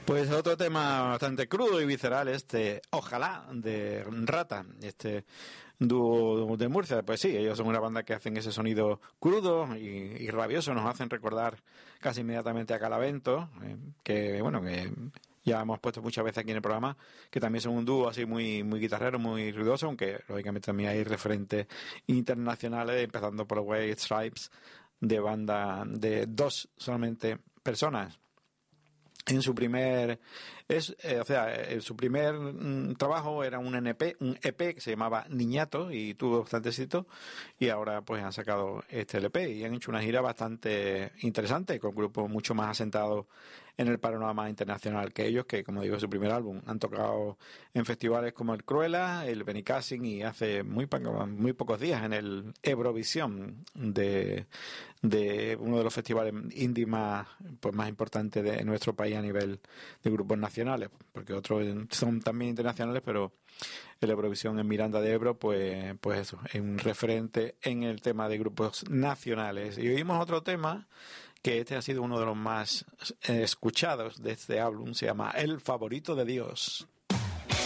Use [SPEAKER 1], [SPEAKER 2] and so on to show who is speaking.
[SPEAKER 1] Pues otro tema bastante crudo y visceral, Ojalá, de Rata, dúo de Murcia. Pues sí, ellos son una banda que hacen ese sonido crudo y rabioso, nos hacen recordar casi inmediatamente a Calavento, que ya hemos puesto muchas veces aquí en el programa, que también son un dúo así muy guitarrero, muy ruidoso, aunque lógicamente también hay referentes internacionales, empezando por White Stripes, de banda de dos solamente personas. En su primer su primer trabajo era un EP que se llamaba Niñato y tuvo bastante éxito, y ahora pues han sacado este LP y han hecho una gira bastante interesante con grupos mucho más asentados en el panorama internacional que ellos, que como digo es su primer álbum. Han tocado en festivales como el Cruella, el Benicassim y hace muy pocos días en el Eurovisión de uno de los festivales indie más importantes de nuestro país a nivel de grupos nacionales, porque otros son también internacionales, pero el Eurovisión en Miranda de Ebro pues eso, es un referente en el tema de grupos nacionales. Y oímos otro tema que ha sido uno de los más escuchados de este álbum, se llama El favorito de Dios.